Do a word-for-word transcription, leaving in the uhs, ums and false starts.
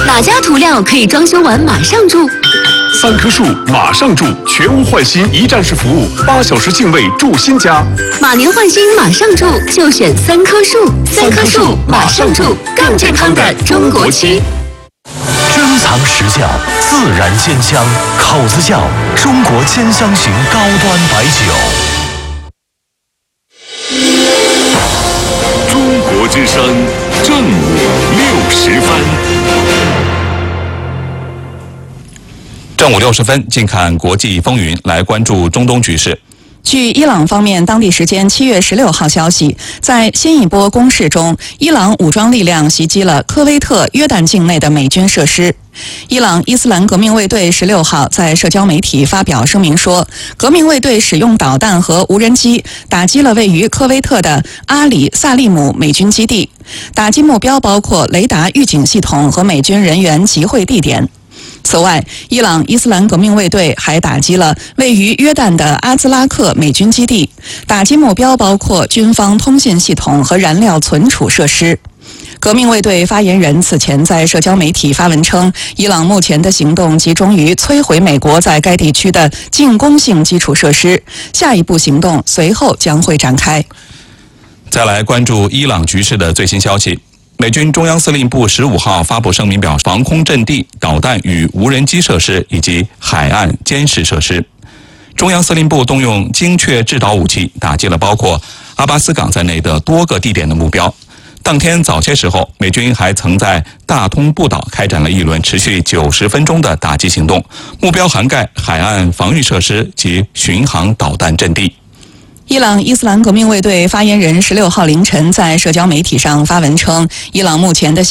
哪家涂料可以装修完马上住？ 三棵树马上住，全屋换新一站式服务，八小时净位住新家。 马年换新马上住，就选三棵树。三棵树马上住，更健康的中国区。 珍藏实窖，自然鲜香，口子窖中国千香型高端白酒。 中国之声正午六十分。 正午六十分，近看国际风云，来关注中东局势。 据伊朗方面当地时间七月十六号消息，在新一波攻势中，伊朗武装力量袭击了科威特、约旦境内的美军设施。伊朗伊斯兰革命卫队十六号在社交媒体发表声明说，革命卫队使用导弹和无人机打击了位于科威特的阿里萨利姆美军基地，打击目标包括雷达预警系统和美军人员集会地点。此外，伊朗伊斯兰革命卫队还打击了位于约旦的阿兹拉克美军基地，打击目标包括军方通信系统和燃料存储设施。革命卫队发言人此前在社交媒体发文称，伊朗目前的行动集中于摧毁美国在该地区的进攻性基础设施，下一步行动随后将会展开。 再来关注伊朗局势的最新消息。美军中央司令部十五号发布声明表示，防空阵地、导弹与无人机设施以及海岸监视设施。中央司令部动用精确制导武器，打击了包括阿巴斯港在内的多个地点的目标。当天早些时候，美军还曾在大通布岛开展了一轮持续九十分钟的打击行动，目标涵盖海岸防御设施及巡航导弹阵地。 伊朗伊斯兰革命卫队发言人十六号凌晨在社交媒体上发文称，伊朗目前的